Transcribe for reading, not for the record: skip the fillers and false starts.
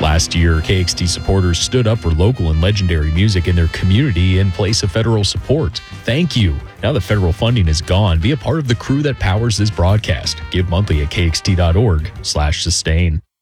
Last year, KXT supporters stood up for local and legendary music in their community in place of federal support. Thank you. Now that federal funding is gone, be a part of the crew that powers this broadcast. Give monthly at kxt.org/sustain.